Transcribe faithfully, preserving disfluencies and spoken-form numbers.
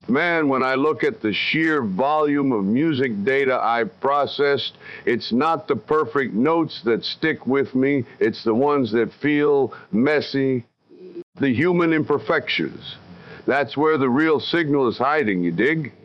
Man, when I look at the sheer volume of music data I've processed, it's not the perfect notes that stick with me, it's the ones that feel messy, the human imperfections. That's where the real signal is hiding, you dig?